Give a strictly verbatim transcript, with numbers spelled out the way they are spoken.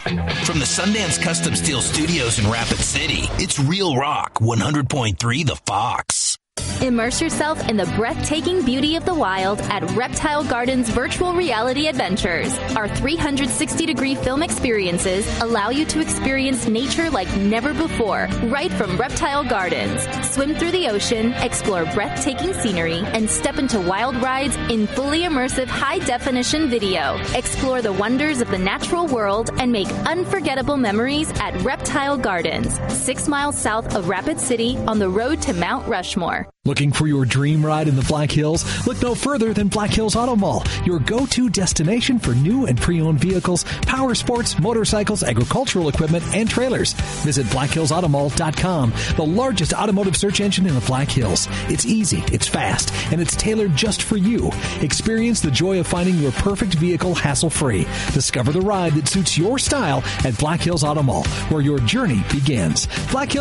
From the Sundance Custom Steel Studios in Rapid City, it's Real Rock one hundred point three The Fox. Immerse yourself in the breathtaking beauty of the wild at Reptile Gardens Virtual Reality Adventures. Our three hundred sixty degree film experiences allow you to experience nature like never before, right from Reptile Gardens. Swim through the ocean, explore breathtaking scenery, and step into wild rides in fully immersive high-definition video. Explore the wonders of the natural world and make unforgettable memories at Reptile Gardens, six miles south of Rapid City on the road to Mount Rushmore. Looking for your dream ride in the Black Hills? Look no further than Black Hills Auto Mall, your go-to destination for new and pre-owned vehicles, power sports, motorcycles, agricultural equipment, and trailers. Visit black hills auto mall dot com, the largest automotive search engine in the Black Hills. It's easy, it's fast, and it's tailored just for you. Experience the joy of finding your perfect vehicle hassle-free. Discover the ride that suits your style at Black Hills Auto Mall, where your journey begins. Black Hills